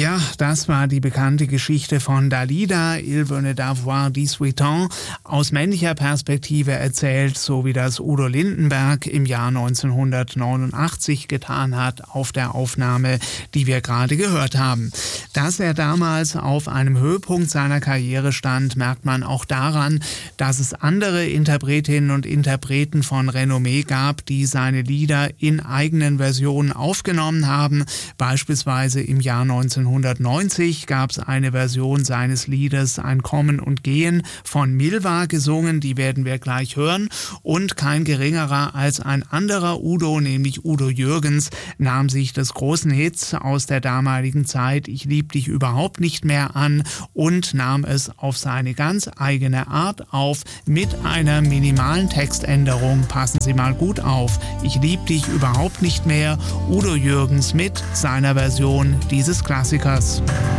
Ja, das war die bekannte Geschichte von Dalida, Il venait d'avoir 18 ans, aus männlicher Perspektive erzählt, so wie das Udo Lindenberg im Jahr 1989 getan hat auf der Aufnahme, die wir gerade gehört haben. Dass er damals auf einem Höhepunkt seiner Karriere stand, merkt man auch daran, dass es andere Interpretinnen und Interpreten von Renommee gab, die seine Lieder in eigenen Versionen aufgenommen haben. Beispielsweise im Jahr 1990 gab es eine Version seines Liedes Ein Kommen und Gehen von Milva gesungen, die werden wir gleich hören. Und kein geringerer als ein anderer Udo, nämlich Udo Jürgens, nahm sich des großen Hits aus der damaligen Zeit Ich lieb dich überhaupt nicht mehr an und nahm es auf seine ganz eigene Art auf mit einer minimalen Textänderung. Passen Sie mal gut auf. Ich lieb dich überhaupt nicht mehr. Udo Jürgens mit seiner Version dieses Klassikers.